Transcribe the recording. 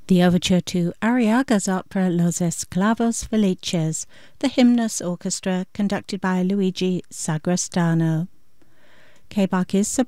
The overture to Arriaga's opera Los Esclavos Felices, the Hymnus Orchestra, conducted by Luigi Sagrestano. K. Bach is